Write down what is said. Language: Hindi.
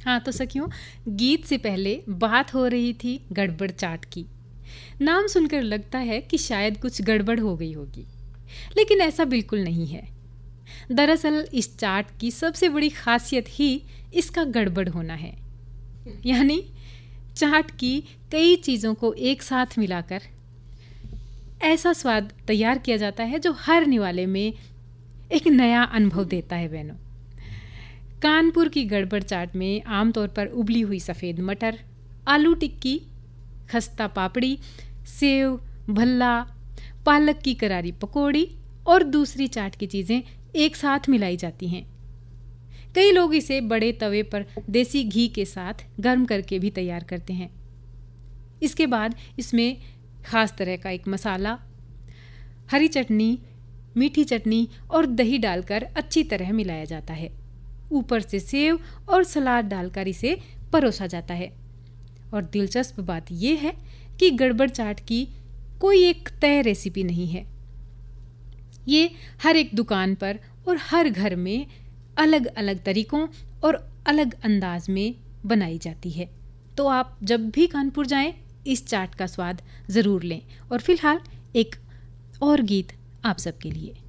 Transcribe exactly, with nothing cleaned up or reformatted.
हाँ तो सखियों, गीत से पहले बात हो रही थी गड़बड़ चाट की। नाम सुनकर लगता है कि शायद कुछ गड़बड़ हो गई होगी, लेकिन ऐसा बिल्कुल नहीं है। दरअसल इस चाट की सबसे बड़ी खासियत ही इसका गड़बड़ होना है। यानी चाट की कई चीज़ों को एक साथ मिलाकर ऐसा स्वाद तैयार किया जाता है जो हर निवाले में एक नया अनुभव देता है। बहनों, कानपुर की गड़बड़ चाट में आमतौर पर उबली हुई सफ़ेद मटर, आलू टिक्की, खस्ता पापड़ी, सेव, भल्ला, पालक की करारी पकौड़ी और दूसरी चाट की चीज़ें एक साथ मिलाई जाती हैं। कई लोग इसे बड़े तवे पर देसी घी के साथ गर्म करके भी तैयार करते हैं। इसके बाद इसमें ख़ास तरह का एक मसाला, हरी चटनी, मीठी चटनी और दही डालकर अच्छी तरह मिलाया जाता है। ऊपर से सेव और सलाद डालकर इसे परोसा जाता है। और दिलचस्प बात यह है कि गड़बड़ चाट की कोई एक तय रेसिपी नहीं है। ये हर एक दुकान पर और हर घर में अलग अलग तरीकों और अलग अंदाज में बनाई जाती है। तो आप जब भी कानपुर जाएं, इस चाट का स्वाद ज़रूर लें। और फिलहाल एक और गीत आप सबके लिए।